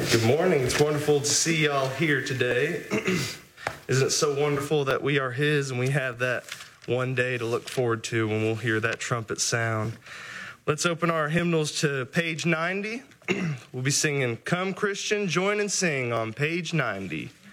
Good morning. It's wonderful to see y'all here today. Isn't it so wonderful that we are His and we have that one day to look forward to when we'll hear that trumpet sound? Let's open our hymnals to page 90. We'll be singing Come Christian, Join and Sing on page 90.